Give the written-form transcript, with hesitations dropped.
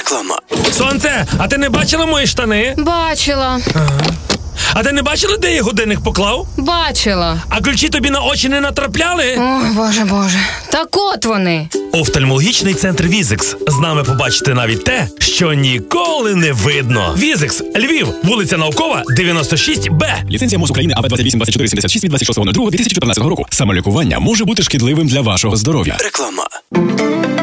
Реклама. Сонце, а ти не бачила мої штани? Бачила. А ти не бачила, де я годинник поклав? Бачила. А ключі тобі на очі не натрапляли? Ой, Боже. Так от вони. Офтальмологічний центр Візекс. З нами побачите навіть те, що ніколи не видно. Візекс, Львів, вулиця Наукова, 96Б. Ліцензія МОЗ України АВ282476 від 26.02.2014 року. Самолікування може бути шкідливим для вашого здоров'я. Реклама.